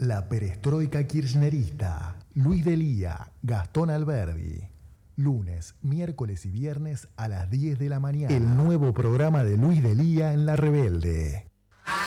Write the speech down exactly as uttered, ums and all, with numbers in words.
La perestroika kirchnerista. Luis Delía, Gastón Alberdi. Lunes, miércoles y viernes a las diez de la mañana. El nuevo programa de Luis Delía en La Rebelde.